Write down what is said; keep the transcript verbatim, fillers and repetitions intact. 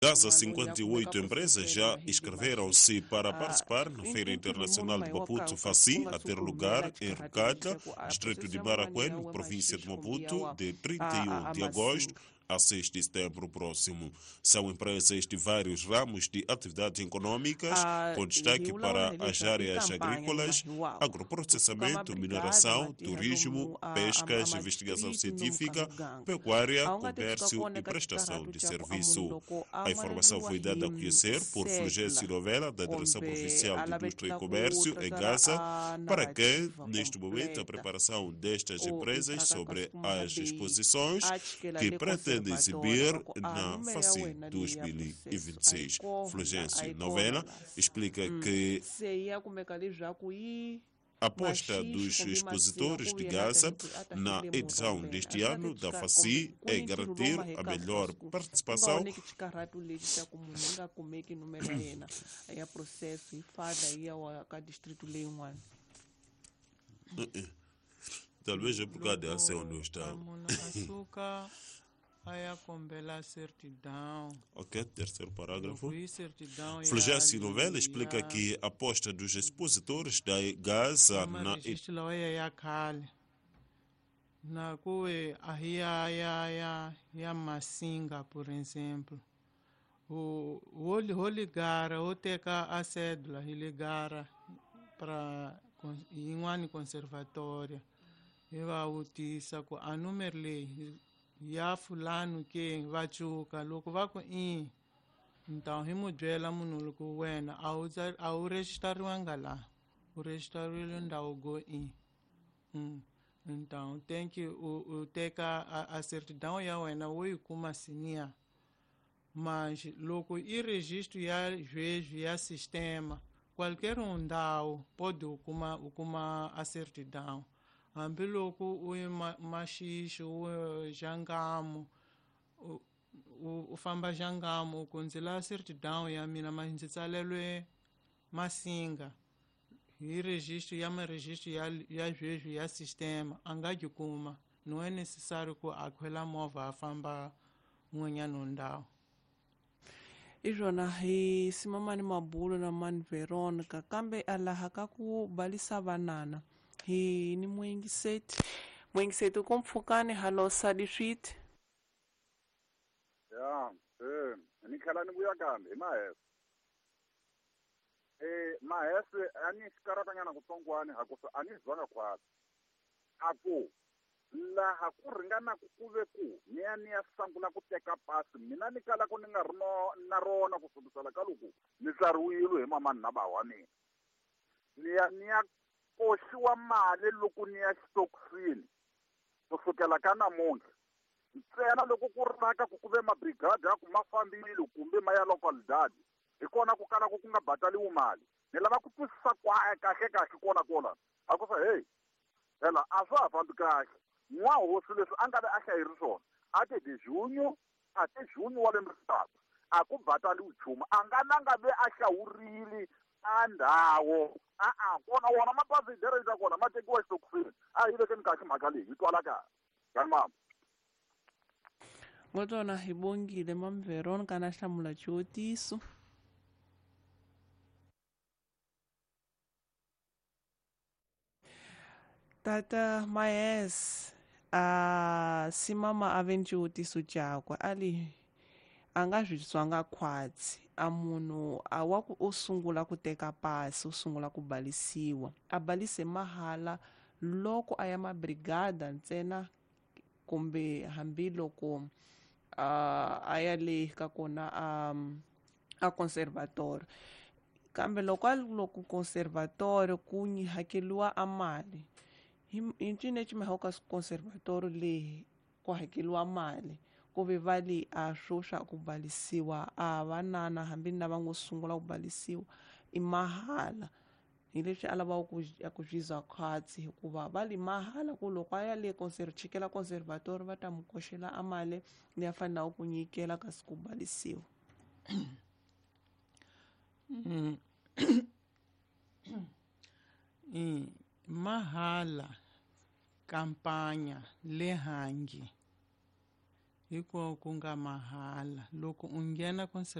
Gaza, cinquenta e oito empresas já inscreveram-se para participar na Feira Internacional de Maputo Fassi, a ter lugar em Rucata, distrito de Maracuene, província de Maputo, de trinta e um de agosto a seis de setembro próximo. São empresas de vários ramos de atividades econômicas, com destaque para as áreas agrícolas, agroprocessamento, mineração, turismo, pescas, investigação científica, pecuária, comércio e prestação de serviço. A informação foi dada a conhecer por Fulgêncio Novela, da Direção Provincial de Indústria e Comércio, em Gaza, para que, neste momento, a preparação destas empresas sobre as exposições que pretendem exibir na Fassi dois mil e vinte e seis. Fulgêncio Novela explica que a aposta dos expositores de Gaza na edição deste ano da Fassi é garantir a melhor participação talvez é por causa da ação onde está. Ok, terceiro parágrafo. Fulgêncio Novela explica que a aposta dos expositores da Gaza na na kuwe ahia ya ya ya Masinga, por exemplo, o o ligara o teka a cédula e ligara para inwani conservatória e va utisa ku a número leyi ya fulano ke va cuka loko va ku i então hi mu byela munhu loko wena a wu a wu registrariwanga la u registrariwile ndhawu go i mm. Então tem que o, o teka a, a certidão ya wena wo yi kuma sinia, mas loko i registro ya vejo ya sistema qualquer um ndhawu pode ukuma ukuma a certidão. Hambi loko u yi Maxixo u Jangamo u famba Jangamo ku ndzi la certidão ya mina mas ndzi tsalelwe Masinga hi registro ya maregistro ya ya vejo ya sistema a nga yi kuma, não é necessário ku a khwela movha a famba n'wanyana ndhawu. Ijona hi simamani Mabulo na mani Veronica kambe alaha ka ku balisa vanana hi ni muingiseti muingiseti ku mpfukani halo Sadi Street ya eh ni khala ni vuya kambe hi mahese eh mahese ani xikaratanyana kutsongwani hakusa ani zwanga khwati aku laha ku ringana ku ve ku ni ya ni ya sangula ku teka pasi mina ni kala ku ni nga ri no na rona ku sukisela ka loko ni tsariwile hi mamani na bawa mina ni ya ni ya koxiwa mali loko ni ya xitokisini kusukela ka namuntlha ntsena loko ku ri naka ku ku ve mabrigade ya ku ma fambile kumbe ma ya local dad hi kona ku kala ku ku nga bataliwi mali ni lava ku twisisa kwae kahle kahle kona kona a ku sa hey hela a swa ha fambi kahle n'wahosi leswi a nga ve a hlayiri swona a te de junyo a te junyo wa le misava a ku bataliwi nchumu a nga nanga ve a hlawurile a ndhawo a-a kona wona mapasidere ta kona ma tekiwa xitokisini a yi vekeni kahle mhaka leyi yi twala kahle yani mama ngotona hi bongile Mam Veronica na hlamula xihotiso. Tata Maes a simama a ve xihotiso jakwe ali a nga zwiswanga khwatsi a munhu a wa ku o sungula ku teka pasi o sungula ku balisiwa a balise mahala loko a ya mabrigada ntsena kumbe hambiloko a a ya le ka kona a a conservatório kambe loko a loko conservatório ku hakeliwa a mali hi ncini lexi mahaka conservatório leyi ku hakeliwa mali ku ve vali a swo swa ku balisiwa a vanana hambi na va ngo sungula ku balisiwa i mahala hi leswi a lavaka ku ku zwiza khwatsi hikuva vali mahala ku loko a ya le chikela conservatório va ta mu koxela a mali leyi a fanelaka ku nyikela kasi ku balisiwa. Mahala kampanya le hangi hiko ku nga mahala loko u nghena